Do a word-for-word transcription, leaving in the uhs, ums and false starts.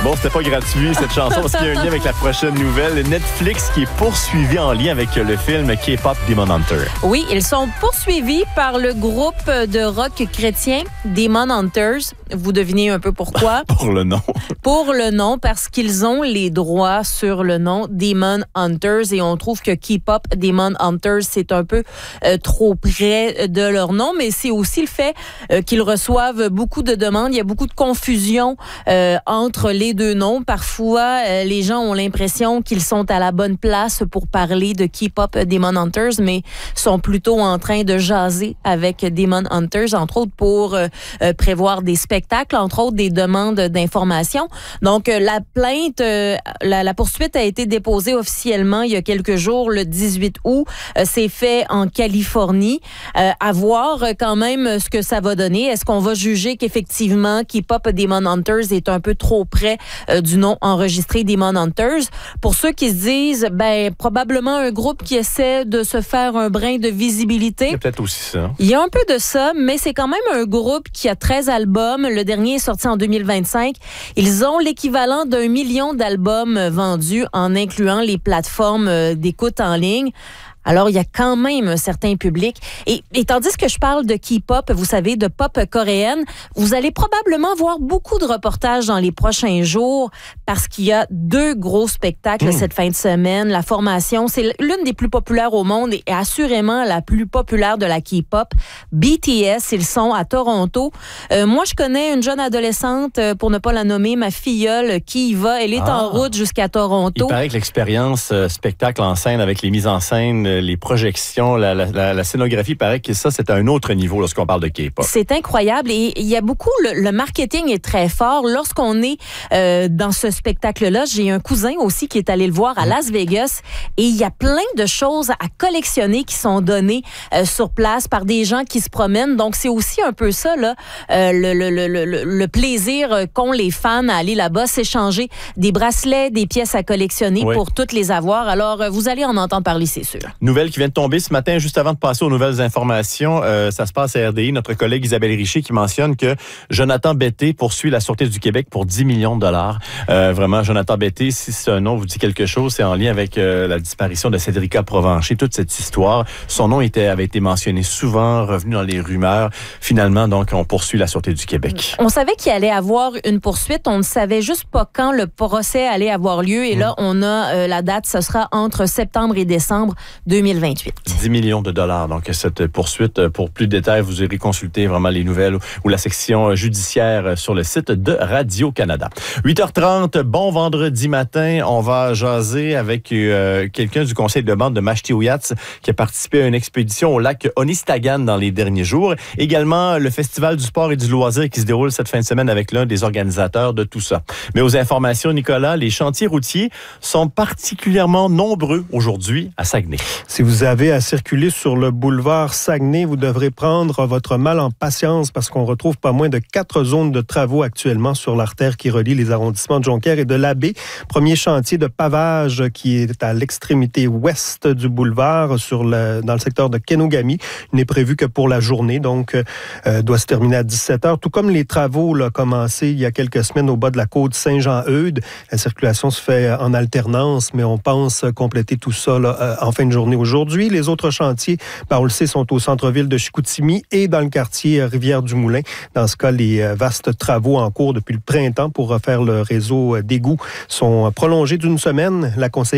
Bon, c'était pas gratuit, cette chanson, parce qu'il y a un lien avec la prochaine nouvelle. Netflix qui est poursuivi en lien avec le film K-pop Demon Hunter. Oui, ils sont poursuivis par le groupe de rock chrétien Demon Hunters. Vous devinez un peu pourquoi? Pour le nom. Pour le nom, parce qu'ils ont les droits sur le nom Demon Hunters et on trouve que K-pop Demon Hunters, c'est un peu euh, trop près de leur nom, mais c'est aussi le fait euh, qu'ils reçoivent beaucoup de demandes. Il y a beaucoup de confusion euh, entre les deux noms. Parfois, euh, les gens ont l'impression qu'ils sont à la bonne place pour parler de K-pop Demon Hunters, mais sont plutôt en train de jaser avec Demon Hunters, entre autres pour euh, euh, prévoir des spectacles, entre autres des demandes d'informations. Donc, euh, la plainte, euh, la, la poursuite a été déposée officiellement il y a quelques jours, le dix-huit août. Euh, c'est fait en Californie. Euh, à voir euh, quand même ce que ça va donner. Est-ce qu'on va juger qu'effectivement, K-pop Demon Hunters est un peu trop près euh, du nom enregistré Demon Hunters? Pour ceux qui se disent, ben, probablement un groupe qui essaie de se faire un brin de visibilité. Il y a peut-être aussi ça. Il y a un peu de ça, mais c'est quand même un groupe qui a treize albums. Le dernier est sorti en deux mille vingt-cinq. Ils ont l'équivalent d'un million d'albums vendus en incluant les plateformes d'écoute en ligne. Alors, il y a quand même un certain public. Et, et tandis que je parle de K-pop, vous savez, de pop coréenne, vous allez probablement voir beaucoup de reportages dans les prochains jours parce qu'il y a deux gros spectacles mmh. cette fin de semaine. La formation, c'est l'une des plus populaires au monde et assurément la plus populaire de la K-pop. B T S, ils sont à Toronto. Euh, moi, je connais une jeune adolescente, pour ne pas la nommer, ma filleule, qui y va. Elle est ah. en route jusqu'à Toronto. Il paraît que l'expérience euh, spectacle en scène avec les mises en scène, les projections, la, la, la scénographie, paraît que ça, c'est à un autre niveau lorsqu'on parle de K-pop. C'est incroyable et il y a beaucoup, le, le marketing est très fort. Lorsqu'on est euh, dans ce spectacle-là, j'ai un cousin aussi qui est allé le voir à Las Vegas et il y a plein de choses à collectionner qui sont données euh, sur place par des gens qui se promènent. Donc, c'est aussi un peu ça, là, euh, le, le, le, le, le plaisir qu'ont les fans à aller là-bas, s'échanger des bracelets, des pièces à collectionner oui. pour toutes les avoir. Alors, vous allez en entendre parler, c'est sûr. Nouvelle qui vient de tomber ce matin, juste avant de passer aux nouvelles informations. Euh, ça se passe à R D I. Notre collègue Isabelle Richer qui mentionne que Jonathan Betté poursuit la Sûreté du Québec pour dix millions de dollars. Euh, vraiment, Jonathan Betté, si ce nom vous dit quelque chose, c'est en lien avec euh, la disparition de Cédrica Provencher, toute cette histoire. Son nom était, avait été mentionné souvent, revenu dans les rumeurs. Finalement, donc, on poursuit la Sûreté du Québec. On savait qu'il allait avoir une poursuite. On ne savait juste pas quand le procès allait avoir lieu. Et mmh. là, on a euh, la date. Ce sera entre septembre et décembre deux mille vingt-huit. dix millions de dollars. Donc, cette poursuite, pour plus de détails, vous irez consulter vraiment les nouvelles ou la section judiciaire sur le site de Radio-Canada. huit heures trente, bon vendredi matin. On va jaser avec euh, quelqu'un du conseil de bande de Mashti-Oyats qui a participé à une expédition au lac Onistagan dans les derniers jours. Également, le Festival du sport et du loisir qui se déroule cette fin de semaine avec l'un des organisateurs de tout ça. Mais aux informations, Nicolas, les chantiers routiers sont particulièrement nombreux aujourd'hui à Saguenay. Si vous avez à circuler sur le boulevard Saguenay, vous devrez prendre votre mal en patience parce qu'on retrouve pas moins de quatre zones de travaux actuellement sur l'artère qui relie les arrondissements de Jonquière et de Labbé. Premier chantier de pavage qui est à l'extrémité ouest du boulevard sur le, dans le secteur de Kenogami. Il n'est prévu que pour la journée, donc euh, doit se terminer à dix-sept heures. Tout comme les travaux là, commencés il y a quelques semaines au bas de la côte Saint-Jean-Eudes. La circulation se fait en alternance, mais on pense compléter tout ça là, euh, en fin de journée aujourd'hui. Les autres chantiers, ben, on le sait, sont au centre-ville de Chicoutimi et dans le quartier Rivière-du-Moulin. Dans ce cas, les vastes travaux en cours depuis le printemps pour refaire le réseau d'égouts sont prolongés d'une semaine. La conseillère